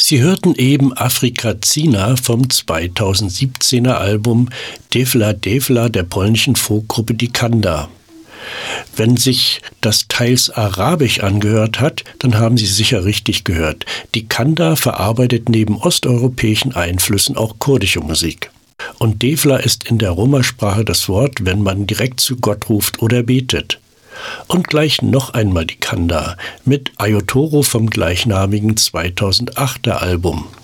Sie hörten eben Afrikazina vom 2017er Album Devla Devla der polnischen Folkgruppe Dikanda. Wenn sich das teils arabisch angehört hat, dann haben Sie sicher richtig gehört. Dikanda verarbeitet neben osteuropäischen Einflüssen auch kurdische Musik. Und Devla ist in der Roma-Sprache das Wort, wenn man direkt zu Gott ruft oder betet. Und gleich noch einmal Dikanda mit Ayotoro vom gleichnamigen 2008er Album.